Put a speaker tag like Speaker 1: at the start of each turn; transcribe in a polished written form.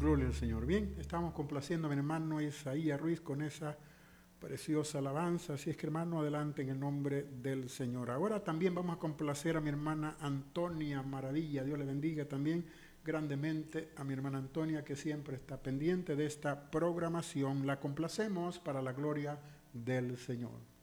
Speaker 1: Gloria al Señor. Bien, estamos complaciendo a mi hermano Isaías Ruiz con esa preciosa alabanza. Así es que, hermano, adelante en el nombre del Señor. Ahora también vamos a complacer a mi hermana Antonia Maravilla. Dios le bendiga también grandemente a mi hermana Antonia, que siempre está pendiente de esta programación. La complacemos para la gloria del Señor.